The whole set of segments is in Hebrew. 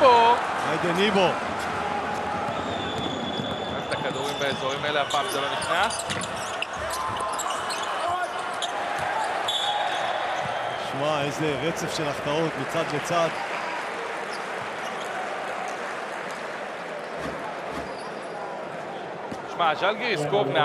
ניבו. היידה ניבו. את הכדורים באזורים האלה, הפעם זה לא נכנס. שמע, איזה רצף של החטאות מצד לצד. שמע, ז'לגיריס קובנה.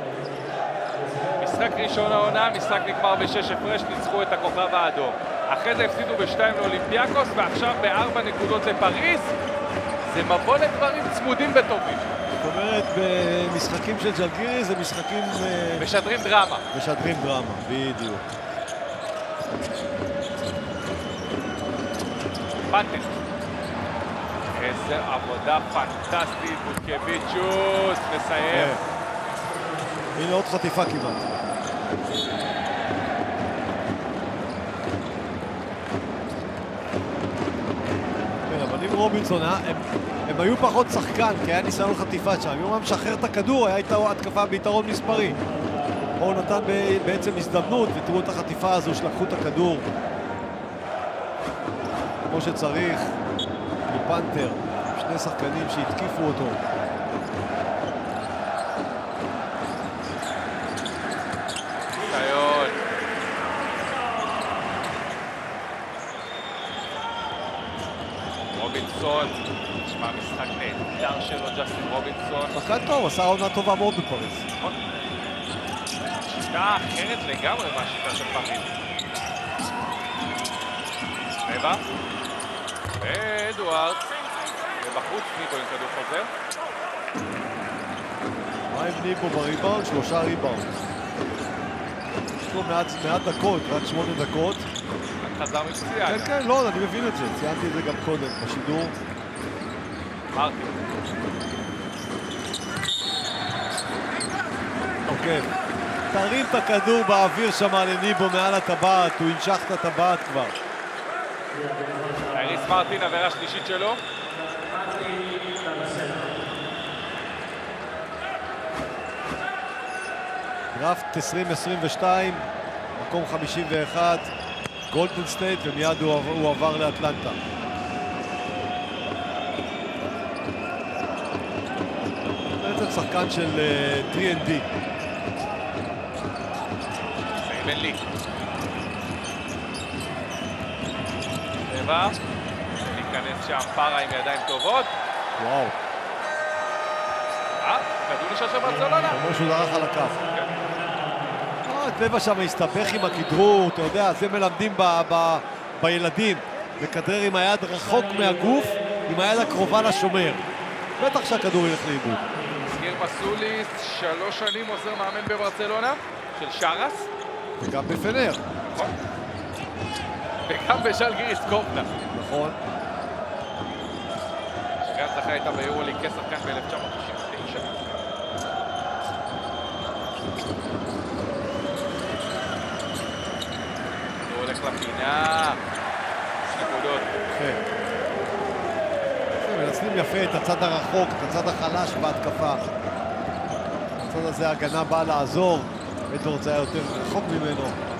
משחק ראשון העונה, משחק נגמר ב6 הפרש, ניצחו את הכוכב האדום. אחרי זה הפסידו ב2 לאולימפיאקוס, ועכשיו ב4 נקודות לפריז. זה מבוא לדברים צמודים וטובים. זאת אומרת, במשחקים של ז'לגיריס זה משחקים... משדרים דרמה. משדרים דרמה, בדיוק. פנטר. איזה עבודה פנטסטית, בוטקביצ'וס, מסיים. הנה עוד חטיפה כמעט. כן, אבל עם רובינסון, הם היו פחות שחקן, כי היה ניסיון חטיפה שם. אם הוא משחרר את הכדור, היה איתה התקפה ביתרון מספרי. פה הוא נתן בעצם הזדמנות, ותראו את החטיפה הזו שלקחו את הכדור כמו שצריך, בפנתר, שני שחקנים שהתקיפו אותו. ניסיון. רובינסון, נשמע משחק נהדר שלו, ג'סטין רובינסון. שחקן טוב, עשה עונה טובה מאוד בפריז. נכון. שיטה אחרת לגמרי מהשיטה של פריז. רבע. ואדוארד. ובחוץ ניבו עם כדור חוזר. מה עם ניבו בריבאונד? 3 ריבאונד. יש לו מעט דקות, רק 8 דקות. רק חזר מפציעה. כן, כן, לא, אני מבין את זה. ציינתי את זה גם קודם, בשידור. אמרתי. אוקיי. תרים את הכדור באוויר שם לניבו מעל הטבעת, הוא ינשך את הטבעת כבר. טייריס מרטין, עבירה שלישית שלו. דראפט 2022, מקום 51, גולדן סטייט, ומיד הוא עבר לאטלנטה. בעצם שחקן של 3&D. סייבן לי. שבע. להיכנס שם פארה עם ידיים טובות. וואו. כדור נשאר של ברצלונה. אומר שהוא דרך על הכף. טבע שם הסתבך עם הכדרור, אתה יודע, זה מלמדים בילדים. מכדרר עם היד רחוק מהגוף, עם היד הקרובה לשומר. בטח שהכדור ילך לאיבוד. סגיר מסוליס, 3 שנים עוזר מאמן בברצלונה, של שרס. וגם בפנר. נכון. וגם בז'לגיריס קובנה. נכון. שגם זכה איתה ביורוליג כשחקן ב-1999. הוא הולך לפינה. 2 נקודות. מנצלים יפה את הצד הרחוק, את הצד החלש בהתקפה. הצד הזה ההגנה באה לעזור. אדוארדס היה יותר רחוק ממנו.